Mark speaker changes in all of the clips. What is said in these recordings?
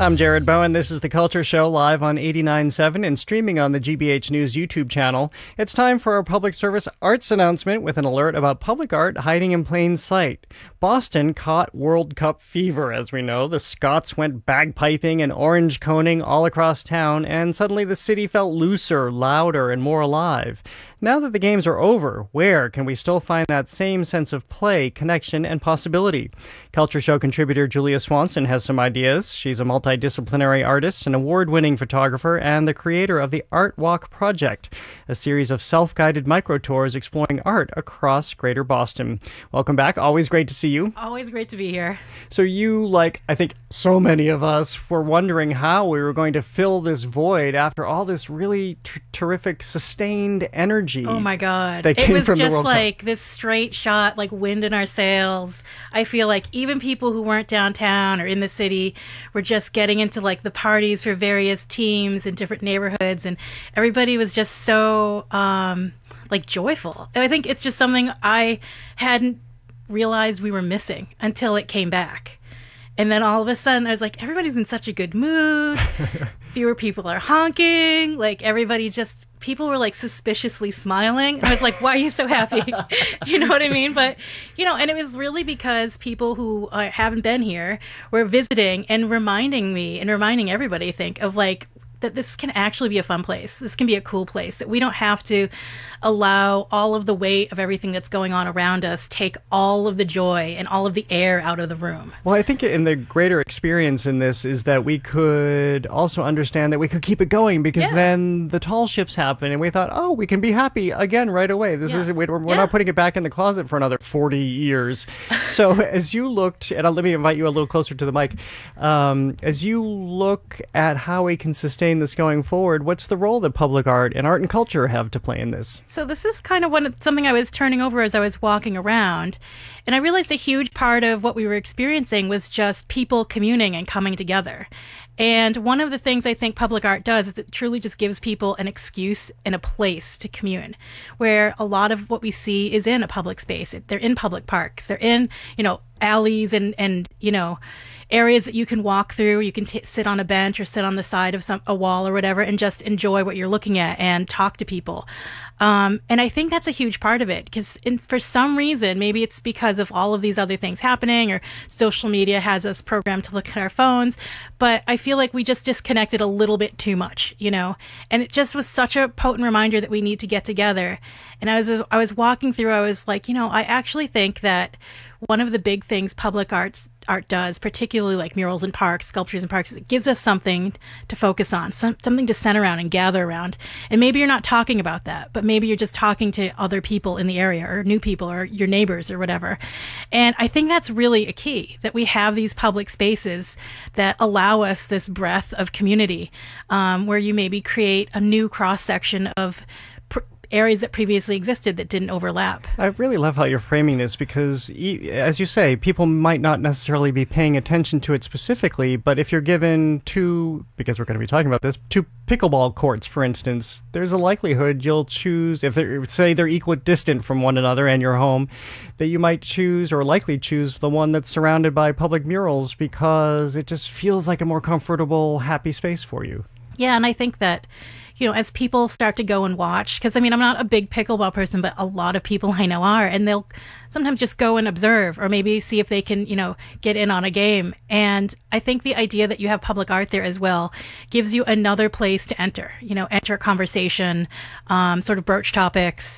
Speaker 1: I'm Jared Bowen. This is The Culture Show, live on 89.7 and streaming on the GBH News YouTube channel. It's time for our public service arts announcement with an alert about public art hiding in plain sight. Boston caught World Cup fever, as we know. The Scots went bagpiping and orange coning all across town, and suddenly the city felt looser, louder, and more alive. Now that the games are over, where can we still find that same sense of play, connection, and possibility? Culture Show contributor Julia Swanson has some ideas. She's a multidisciplinary artist, an award-winning photographer, and the creator of the Art Walk Project, a series of self-guided micro-tours exploring art across Greater Boston. Welcome back. Always great to see you.
Speaker 2: Always great to be here.
Speaker 1: So you, like I think so many of us, were wondering how we were going to fill this void after all this really terrific, sustained energy.
Speaker 2: Oh my God.
Speaker 1: It
Speaker 2: was just like this straight shot, like wind in our sails. I feel like even people who weren't downtown or in the city were just getting into like the parties for various teams in different neighborhoods, and everybody was just so like joyful. I think it's just something I hadn't realized we were missing until it came back. And then all of a sudden, I was like, everybody's in such a good mood. Fewer people are honking. Like, people were like suspiciously smiling. And I was like, why are you so happy? You know what I mean? But, and it was really because people who haven't been here were visiting and reminding me and reminding everybody, I think, of like, that this can actually be a fun place. This can be a cool place, that we don't have to allow all of the weight of everything that's going on around us take all of the joy and all of the air out of the room.
Speaker 1: Well, I think in the greater experience in this is that we could also understand that we could keep it going, because then the tall ships happen and we thought, oh, we can be happy again right away. We're not putting it back in the closet for another 40 years. So as you looked, and let me invite you a little closer to the mic, as you look at how we can sustain this going forward, what's the role that public art and art and culture have to play in this?
Speaker 2: So this is kind of something I was turning over as I was walking around, and I realized a huge part of what we were experiencing was just people communing and coming together. And one of the things I think public art does is it truly just gives people an excuse and a place to commune, where a lot of what we see is in a public space. They're in public parks. They're in, alleys and areas that you can walk through. You can sit on a bench or sit on the side of a wall or whatever and just enjoy what you're looking at and talk to people. And I think that's a huge part of it, because for some reason, maybe it's because of all of these other things happening, or social media has us programmed to look at our phones, but I feel like we just disconnected a little bit too much, and it just was such a potent reminder that we need to get together. And I was walking through, I was like, I actually think that one of the big things public art does, particularly like murals in parks, sculptures in parks, it gives us something to focus on, something to center around and gather around. And maybe you're not talking about that, but maybe you're just talking to other people in the area, or new people, or your neighbors, or whatever. And I think that's really a key, that we have these public spaces that allow us this breadth of community, where you maybe create a new cross-section of areas that previously existed that didn't overlap.
Speaker 1: I really love how you're framing this, because, as you say, people might not necessarily be paying attention to it specifically, but if you're given because we're going to be talking about this, two pickleball courts, for instance, there's a likelihood you'll choose, if they're equidistant from one another and your home, that you might choose, or likely choose, the one that's surrounded by public murals, because it just feels like a more comfortable, happy space for you.
Speaker 2: Yeah, and I think that as people start to go and watch, because I'm not a big pickleball person, but a lot of people I know are, and they'll sometimes just go and observe, or maybe see if they can, get in on a game. And I think the idea that you have public art there as well gives you another place to enter a conversation, sort of broach topics,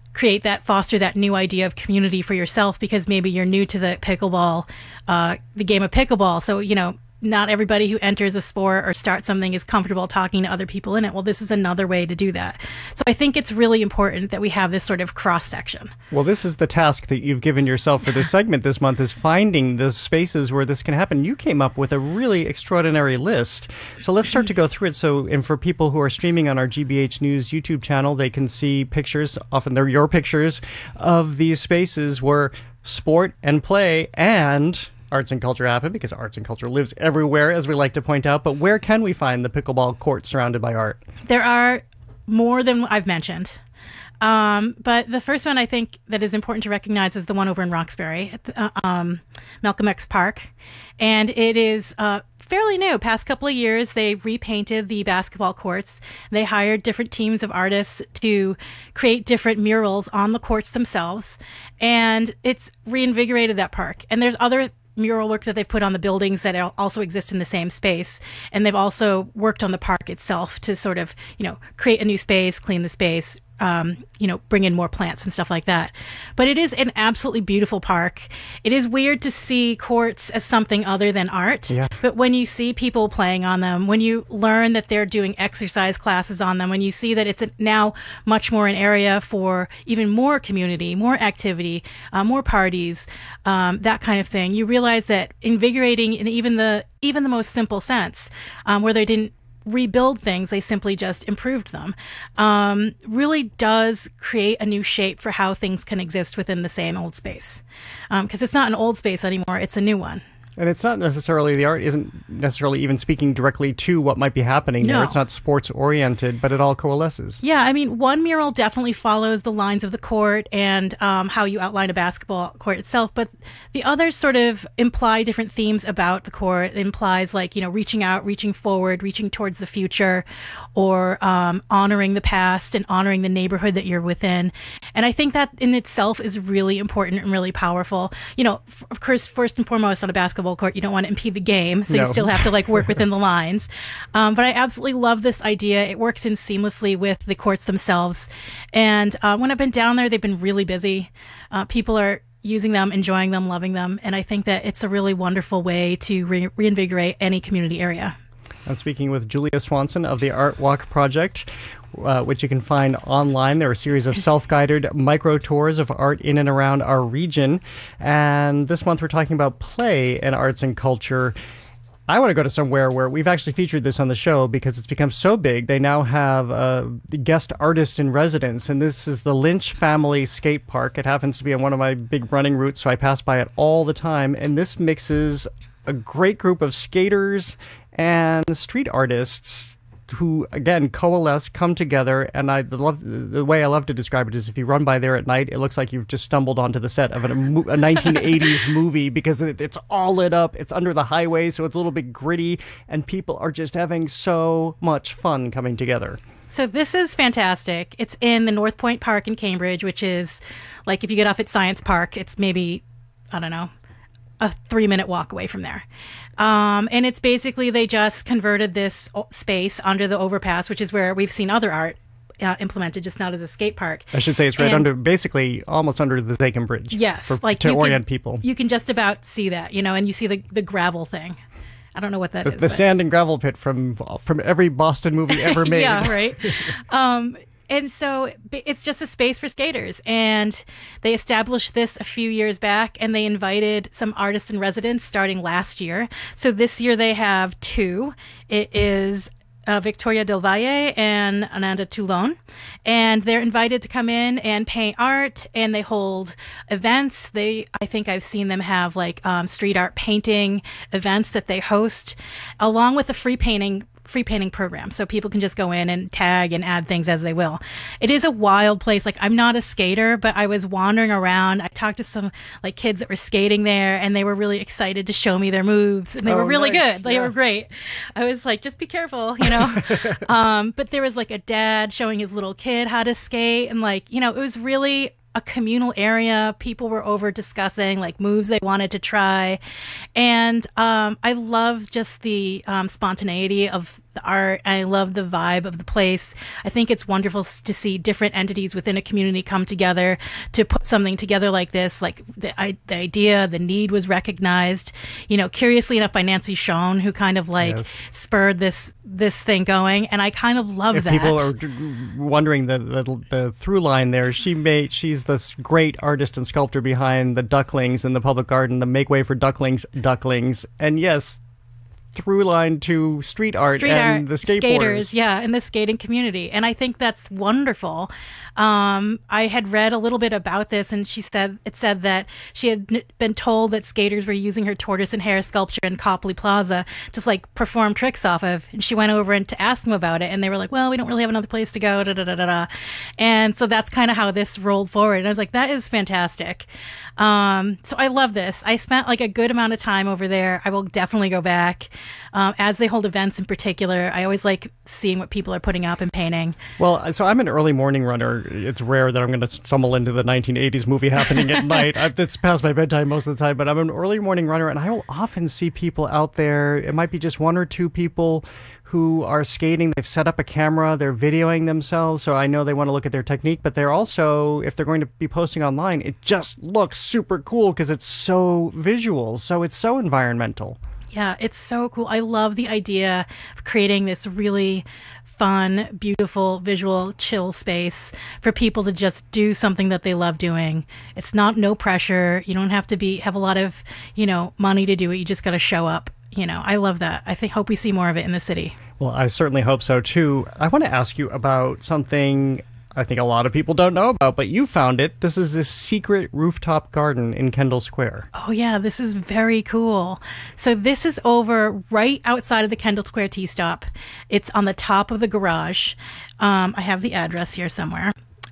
Speaker 2: foster that new idea of community for yourself, because maybe you're new to the pickleball, the game of pickleball. So, not everybody who enters a sport or starts something is comfortable talking to other people in it. Well, this is another way to do that. So I think it's really important that we have this sort of cross-section.
Speaker 1: Well, this is the task that you've given yourself for this segment this month, is finding the spaces where this can happen. You came up with a really extraordinary list. So let's start to go through it. And for people who are streaming on our GBH News YouTube channel, they can see pictures, often they're your pictures, of these spaces where sport and play and arts and culture happen, because arts and culture lives everywhere, as we like to point out. But where can we find the pickleball court surrounded by art? There
Speaker 2: are more than I've mentioned. But the first one I think that is important to recognize is the one over in Roxbury, at Malcolm X Park. And it is fairly new. Past couple of years, they repainted the basketball courts. They hired different teams of artists to create different murals on the courts themselves. And it's reinvigorated that park. And there's other mural work that they've put on the buildings that also exist in the same space. And they've also worked on the park itself to sort of, create a new space, clean the space, bring in more plants and stuff like that. But it is an absolutely beautiful park. It is weird to see courts as something other than art.
Speaker 1: Yeah.
Speaker 2: But when you see people playing on them, when you learn that they're doing exercise classes on them, when you see that it's now much more an area for even more community, more activity, more parties, that kind of thing, you realize that invigorating in even the most simple sense, where they didn't rebuild things, they simply just improved them, really does create a new shape for how things can exist within the same old space. Because it's not an old space anymore, it's a new one.
Speaker 1: And it's not necessarily, the art isn't necessarily even speaking directly to what might be happening there. It's not sports oriented, but it all coalesces.
Speaker 2: Yeah, I mean, one mural definitely follows the lines of the court and how you outline a basketball court itself, but the others sort of imply different themes about the court. It implies reaching out, reaching forward, reaching towards the future, or honoring the past and honoring the neighborhood that you're within. And I think that in itself is really important and really powerful. Of course, first and foremost on a basketball court, you don't want to impede the game, so you still have to work within the lines. But I absolutely love this idea. It works in seamlessly with the courts themselves. And when I've been down there, they've been really busy. People are using them, enjoying them, loving them. And I think that it's a really wonderful way to reinvigorate any community area.
Speaker 1: I'm speaking with Julia Swanson of the Art Walk Project, which you can find online. There are a series of self-guided micro tours of art in and around our region. And this month we're talking about play and arts and culture. I want to go to somewhere where we've actually featured this on the show because it's become so big. They now have a guest artist in residence, and this is the Lynch Family Skate Park. It happens to be on one of my big running routes, so I pass by it all the time. And this mixes a great group of skaters and street artists who, again, coalesce, come together, and the way I love to describe it is if you run by there at night, it looks like you've just stumbled onto the set of a 1980s movie because it's all lit up, it's under the highway, so it's a little bit gritty, and people are just having so much fun coming together.
Speaker 2: So this is fantastic. It's in the North Point Park in Cambridge, which is if you get off at Science Park, it's maybe, I don't know, a 3-minute walk away from there. And it's basically, they just converted this space under the overpass, which is where we've seen other art implemented, just not as a skate park.
Speaker 1: I should say it's right under, basically almost under the Zakin Bridge.
Speaker 2: Yes.
Speaker 1: To orient people.
Speaker 2: You can just about see that, and you see the gravel thing. I don't know what that is.
Speaker 1: The sand and gravel pit from every Boston movie ever made.
Speaker 2: Yeah, right. And so it's just a space for skaters. And they established this a few years back, and they invited some artists in residence starting last year. So this year they have 2. It is Victoria Del Valle and Ananda Toulon. And they're invited to come in and paint art, and they hold events. I think I've seen them have street art painting events that they host, along with a free painting program, so people can just go in and tag and add things as they will. It is a wild place. I'm not a skater, but I was wandering around. I talked to some kids that were skating there, and they were really excited to show me their moves, and they were really good. They were great. I was just be careful, but there was a dad showing his little kid how to skate, and it was really a communal area. People were over discussing moves they wanted to try. And I love just the spontaneity of the art. I love the vibe of the place. I think it's wonderful to see different entities within a community come together to put something together like this. The idea, the need was recognized, curiously enough by Nancy Schoen, who kind of
Speaker 1: yes.
Speaker 2: spurred this thing going. And I kind of love that.
Speaker 1: People are wondering the through line there, she's this great artist and sculptor behind the ducklings in the public garden, the Make Way for Ducklings. And yes, through line to street art and the skaters,
Speaker 2: and the skating community. And I think that's wonderful. I had read a little bit about this, and it said that she had been told that skaters were using her tortoise and hare sculpture in Copley Plaza to perform tricks off of. And she went over and to ask them about it, and they were like, well, we don't really have another place to go, And so that's kind of how this rolled forward. And I was like, that is fantastic. So I love this. I spent a good amount of time over there. I will definitely go back. as they hold events in particular. I always like seeing what people are putting up and painting.
Speaker 1: Well, so I'm an early morning runner. It's rare that I'm going to stumble into the 1980s movie happening at night. It's past my bedtime most of the time, but I'm an early morning runner, and I will often see people out there. It might be just one or two people who are skating. They've set up a camera, they're videoing themselves, so I know they want to look at their technique, but they're also, if they're going to be posting online, it just looks super cool because it's so visual, so it's so environmental.
Speaker 2: Yeah, it's so cool. I love the idea of creating this really fun, beautiful, visual, chill space for people to just do something that they love doing. It's no pressure. You don't have to have a lot of, money to do it. You just got to show up. I love that. Hope we see more of it in the city.
Speaker 1: Well, I certainly hope so too. I want to ask you about something I think a lot of people don't know about, but you found it. This is this secret rooftop garden in Kendall Square.
Speaker 2: Oh yeah, this is very cool. So this is over right outside of the Kendall Square T-stop. It's on the top of the garage. I have the address here somewhere.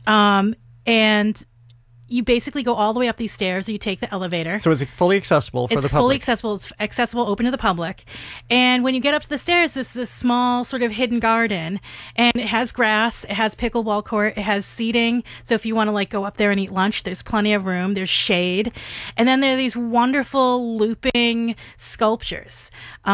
Speaker 2: And you basically go all the way up these stairs. You take the elevator.
Speaker 1: So is it fully accessible for the public?
Speaker 2: It's fully accessible. It's accessible, open to the public. And when you get up to the stairs, this small sort of hidden garden. And it has grass. It has pickleball court. It has seating. So if you want to go up there and eat lunch, there's plenty of room. There's shade. And then there are these wonderful looping sculptures.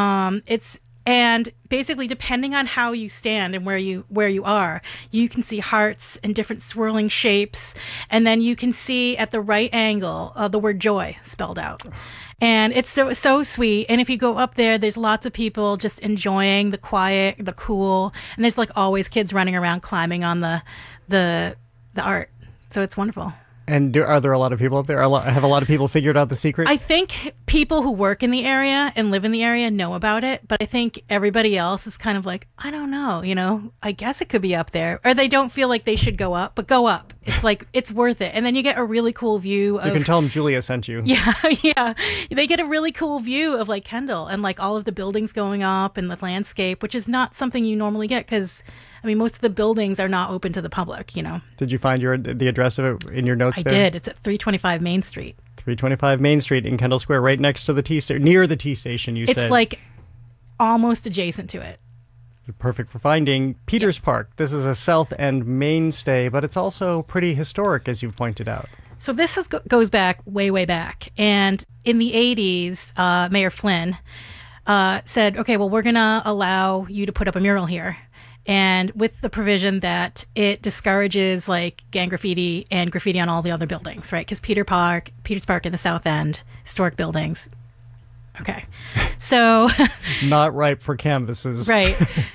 Speaker 2: And basically, depending on how you stand and where you are, you can see hearts and different swirling shapes. And then you can see at the right angle, the word joy spelled out. And it's so sweet. And if you go up there, there's lots of people just enjoying the quiet, the cool. And there's always kids running around climbing on the art. So it's wonderful.
Speaker 1: And are there a lot of people up there? Have a lot of people figured out the secret?
Speaker 2: I think people who work in the area and live in the area know about it, but I think everybody else is kind of I don't know, I guess it could be up there. Or they don't feel like they should go up, but go up. It's it's worth it. And then you get a really cool view of...
Speaker 1: You can tell them Julia sent you.
Speaker 2: Yeah, yeah. They get a really cool view of Kendall and all of the buildings going up and the landscape, which is not something you normally get because... most of the buildings are not open to the public,
Speaker 1: Did you find the address of it in your notes
Speaker 2: I
Speaker 1: there?
Speaker 2: did. It's at 325 Main Street.
Speaker 1: 325 Main Street in Kendall Square, right next to the T station, near the T station, you said.
Speaker 2: It's almost adjacent to it.
Speaker 1: Perfect for finding. Peters Park. This is a South End mainstay, but it's also pretty historic, as you've pointed out.
Speaker 2: So this goes back way, way back. And in the 80s, Mayor Flynn said, okay, well, we're going to allow you to put up a mural here. And with the provision that it discourages gang graffiti and graffiti on all the other buildings, right? Because Peters Park in the South End, historic buildings. Okay. So.
Speaker 1: Not ripe for canvases.
Speaker 2: Right.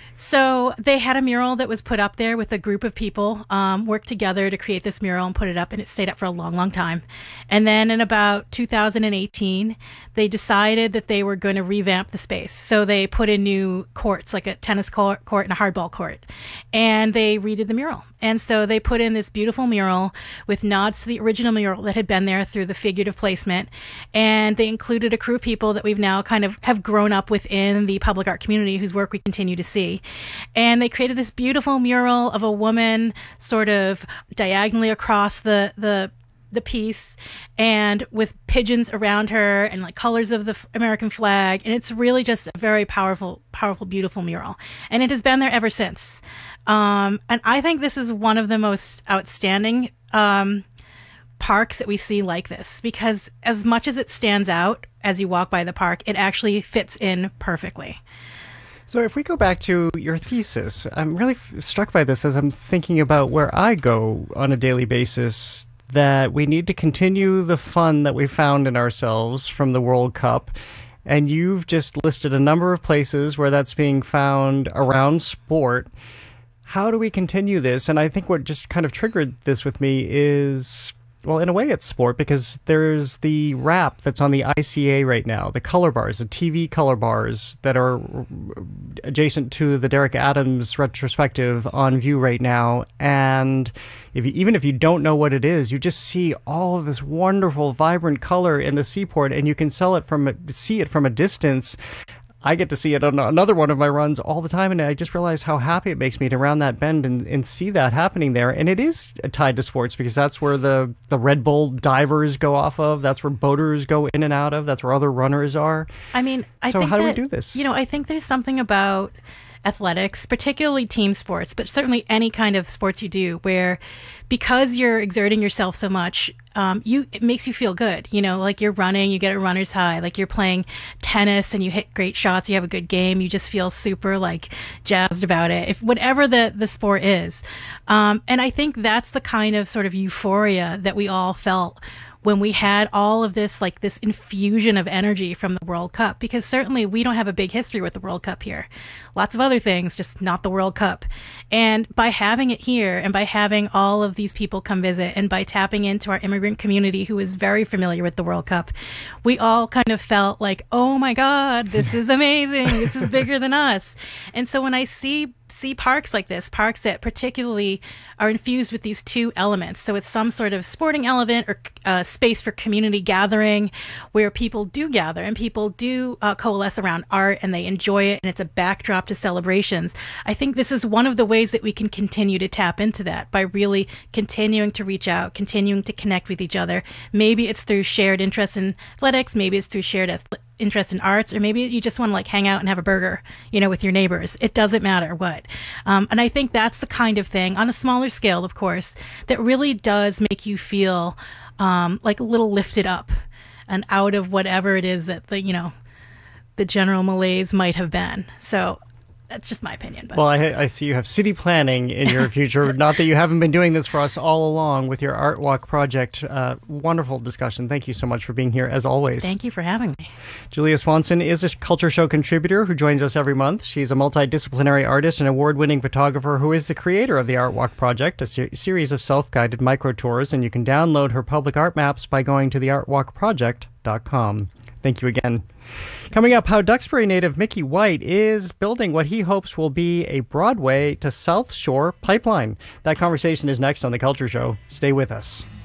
Speaker 2: So they had a mural that was put up there with a group of people, worked together to create this mural and put it up, and it stayed up for a long, long time. And then in about 2018, they decided that they were going to revamp the space. So they put in new courts, like a tennis court and a hardball court, and they redid the mural. And so they put in this beautiful mural with nods to the original mural that had been there through the figurative placement. And they included a crew of people that we've now kind of have grown up within the public art community whose work we continue to see. And they created this beautiful mural of a woman sort of diagonally across the piece and with pigeons around her and colors of the American flag. And it's really just a very powerful, beautiful mural. And it has been there ever since. And I think this is one of the most outstanding parks that we see like this, because as much as it stands out as you walk by the park, it actually fits in perfectly.
Speaker 1: So if we go back to your thesis, I'm really struck by this as I'm thinking about where I go on a daily basis, that we need to continue the fun that we found in ourselves from the World Cup. And you've just listed a number of places where that's being found around sport. How do we continue this? And I think what just kind of triggered this with me is, well, in a way it's sport, because there's the wrap that's on the ICA right now, the color bars, the TV color bars that are adjacent to the Derek Adams retrospective on view right now. And even if you don't know what it is, you just see all of this wonderful, vibrant color in the seaport, and you can see it from a distance. I get to see it on another one of my runs all the time, and I just realized how happy it makes me to round that bend and see that happening there. And it is tied to sports because that's where the Red Bull divers go off of. That's where boaters go in and out of. That's where other runners are.
Speaker 2: I mean,
Speaker 1: so how do we do this?
Speaker 2: I think there's something about athletics, particularly team sports, but certainly any kind of sports you do where because you're exerting yourself so much, it makes you feel good. Like you're running, you get a runner's high, like you're playing tennis and you hit great shots, you have a good game, you just feel super like jazzed about it. If whatever the sport is. And I think that's the kind of sort of euphoria that we all felt when we had all of this, like this infusion of energy from the World Cup, because certainly we don't have a big history with the World Cup here. Lots of other things, just not the World Cup. And by having it here and by having all of these people come visit and by tapping into our immigrant community who is very familiar with the World Cup, we all kind of felt like, oh my God, this is amazing. This is bigger than us. And so when I see parks like this, parks that particularly are infused with these two elements. So it's some sort of sporting element or space for community gathering where people do gather and people do coalesce around art and they enjoy it and it's a backdrop to celebrations. I think this is one of the ways that we can continue to tap into that by really continuing to reach out, continuing to connect with each other. Maybe it's through shared interest in athletics, maybe it's through shared interest in arts, or maybe you just want to like hang out and have a burger, with your neighbors. It doesn't matter what. And I think that's the kind of thing on a smaller scale, of course, that really does make you feel like a little lifted up and out of whatever it is that the general malaise might have been. So that's just my opinion. But.
Speaker 1: Well, I see you have city planning in your future. Not that you haven't been doing this for us all along with your Art Walk project. Wonderful discussion. Thank you so much for being here, as always.
Speaker 2: Thank you for having me.
Speaker 1: Julia Swanson is a Culture Show contributor who joins us every month. She's a multidisciplinary artist and award-winning photographer who is the creator of the Art Walk project, a series of self-guided micro-tours, and you can download her public art maps by going to theartwalkproject.com. Thank you again. Coming up, how Duxbury native Mickey White is building what he hopes will be a Broadway to South Shore pipeline. That conversation is next on The Culture Show. Stay with us.